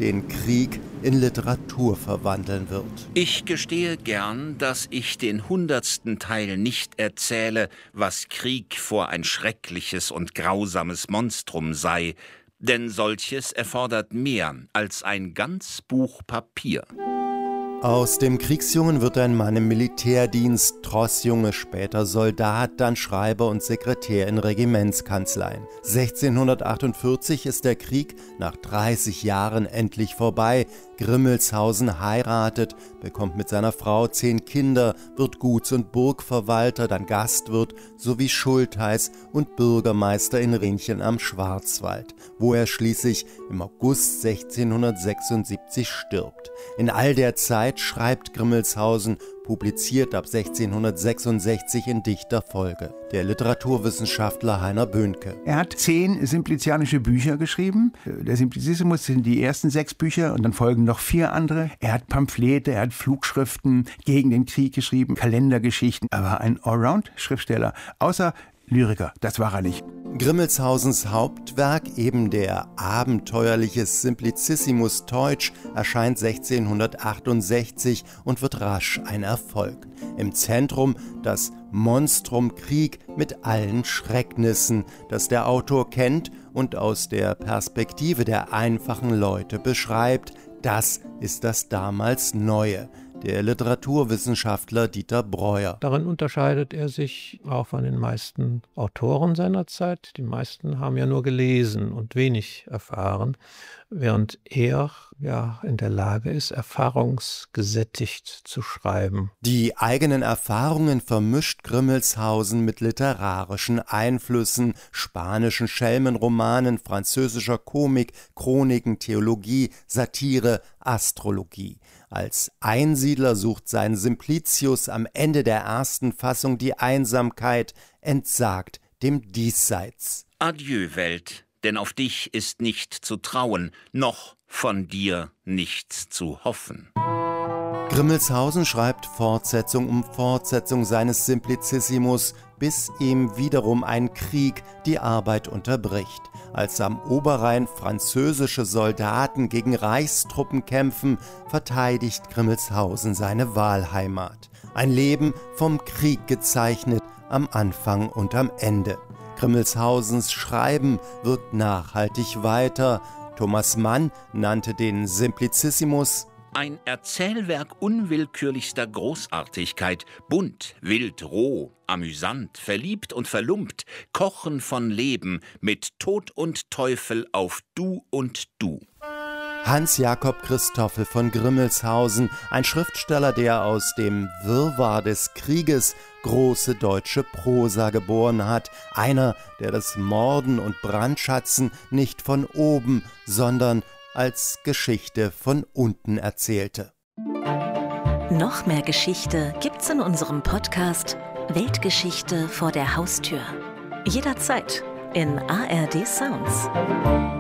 den Krieg in Literatur verwandeln wird. Ich gestehe gern, dass ich den 100. Teil nicht erzähle, was Krieg vor ein schreckliches und grausames Monstrum sei, denn solches erfordert mehr als ein ganz Buch Papier. Aus dem Kriegsjungen wird ein Mann im Militärdienst, Trossjunge, später Soldat, dann Schreiber und Sekretär in Regimentskanzleien. 1648 ist der Krieg nach 30 Jahren endlich vorbei. Grimmelshausen heiratet, bekommt mit seiner Frau 10 Kinder, wird Guts- und Burgverwalter, dann Gastwirt sowie Schultheiß und Bürgermeister in Rienchen am Schwarzwald, wo er schließlich im August 1676 stirbt. In all der Zeit schreibt Grimmelshausen, publiziert ab 1666 in dichter Folge. Der Literaturwissenschaftler Heiner Böhnke. Er hat 10 simplizianische Bücher geschrieben. Der Simplicissimus sind die ersten 6 Bücher und dann folgen noch 4 andere. Er hat Pamphlete, er hat Flugschriften gegen den Krieg geschrieben, Kalendergeschichten. Er war ein Allround-Schriftsteller, außer Lyriker, das war er nicht. Grimmelshausens Hauptwerk, eben der abenteuerliche Simplicissimus Teutsch, erscheint 1668 und wird rasch ein Erfolg. Im Zentrum das Monstrum Krieg mit allen Schrecknissen, das der Autor kennt und aus der Perspektive der einfachen Leute beschreibt. Das ist das damals Neue. Der Literaturwissenschaftler Dieter Breuer. Darin unterscheidet er sich auch von den meisten Autoren seiner Zeit. Die meisten haben ja nur gelesen und wenig erfahren, während er in der Lage ist, erfahrungsgesättigt zu schreiben. Die eigenen Erfahrungen vermischt Grimmelshausen mit literarischen Einflüssen, spanischen Schelmenromanen, französischer Komik, Chroniken, Theologie, Satire, Astrologie. Als Einsiedler sucht sein Simplicius am Ende der ersten Fassung die Einsamkeit, entsagt dem Diesseits. Adieu, Welt, denn auf dich ist nicht zu trauen, noch von dir nichts zu hoffen. Grimmelshausen schreibt Fortsetzung um Fortsetzung seines Simplicissimus, bis ihm wiederum ein Krieg die Arbeit unterbricht. Als am Oberrhein französische Soldaten gegen Reichstruppen kämpfen, verteidigt Grimmelshausen seine Wahlheimat. Ein Leben vom Krieg gezeichnet, am Anfang und am Ende. Grimmelshausens Schreiben wirkt nachhaltig weiter. Thomas Mann nannte den Simplicissimus ein Erzählwerk unwillkürlichster Großartigkeit, bunt, wild, roh, amüsant, verliebt und verlumpt, Kochen von Leben mit Tod und Teufel auf Du und Du. Hans-Jakob Christoffel von Grimmelshausen, ein Schriftsteller, der aus dem Wirrwarr des Krieges große deutsche Prosa geboren hat. Einer, der das Morden und Brandschatzen nicht von oben, sondern als Geschichte von unten erzählte. Noch mehr Geschichte gibt's in unserem Podcast Weltgeschichte vor der Haustür. Jederzeit in ARD Sounds.